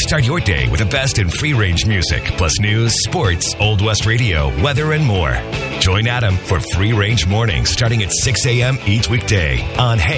Start your day with the best in free-range music, plus news, sports, Old West radio, weather, and more. Join Adam for Free Range Mornings starting at 6 a.m. each weekday on Hay